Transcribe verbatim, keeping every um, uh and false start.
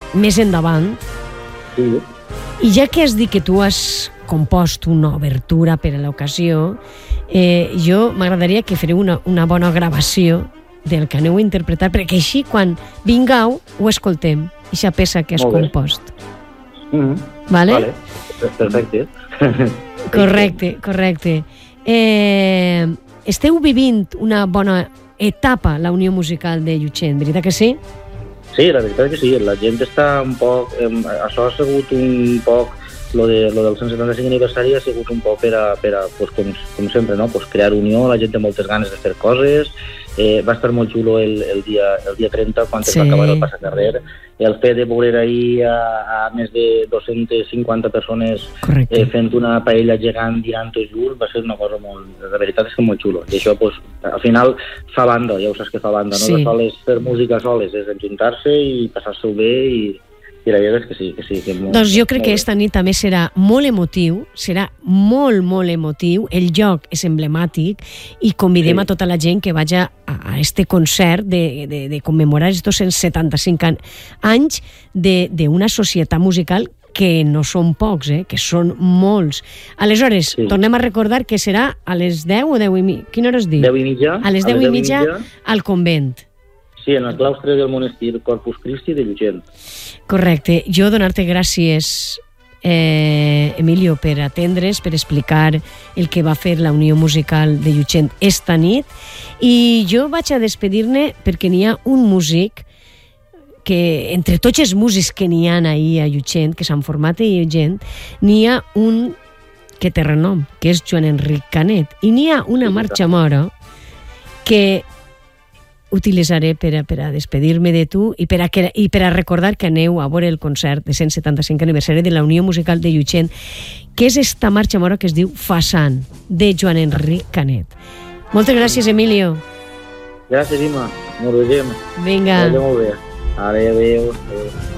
més endavant. Sí. I ja que has dit que tu has compost una obertura per a l'ocasió, eh, jo m'agradaria que fareu una, una bona gravació del que aneu a interpretar, perquè així quan vingueu ho escoltem, aquesta peça que has compost. Mm-hmm. Vale? Vale, perfecte. Correcte, correcte. Eh, esteu vivint una bona etapa, la Unió Musical de Llutxent, veritat que sí? Sí, la veritat que sí, la gent està un poc... Eh, això ha sigut un poc... Lo, de, lo del cent setanta-cinc aniversari ha sigut un poc per a, per a pues, com, com sempre, no? Pues crear unió, la gent té moltes ganes de fer coses, eh, va estar molt xulo el, el, dia, el dia trenta, quan sí. es va acabar el passacarrer, el fet de veure ahir a, a més de dues-centes cinquanta persones eh, fent una paella gegant dirant tots junts, va ser una cosa molt... La veritat és que molt xulo, i això pues, al final fa banda, ja ho saps que fa banda, no sí. de soles fer música soles, és enjuntar-se i passar-se-ho bé i... I la veritat és que sí, que sí. Que molt, doncs jo crec que bé. esta nit també serà molt emotiu, serà molt, molt emotiu, el lloc és emblemàtic i convidem sí. a tota la gent que vagi a, a este concert de, de, de commemorar els dos-cents setanta-cinc anys d'una societat musical que no són pocs, eh? Que són molts. Aleshores, sí. tornem a recordar que serà a les deu o deu i mitja? Quina hora has dit? deu i mitja. A les deu i mitja al convent. Sí, en el claustre del monestir Corpus Christi de Llutxent. Correcte. Jo donar-te gràcies, eh, Emilio, per atendre's, per explicar el que va fer la Unió Musical de Llutxent esta nit. I jo vaig a despedir-ne perquè n'hi ha un músic que, entre tots els músics que n'hi ha ahir a Llutxent, que s'han format a Llutxent, n'hi ha un que té renom, que és Joan Enric Canet. I n'hi ha una marxa mora que utilitzaré per a, per a despedir-me de tu i per a, que, i per a recordar que aneu a veure el concert de cent setanta-cinc aniversari de la Unió Musical de Llutxent, que és esta marxa mora que es diu Façan, de Joan Enric Canet. Moltes gràcies, Emilio. Gràcies, Ima. Ens veiem. Vinga. Molt bé. Adéu, adéu. adéu.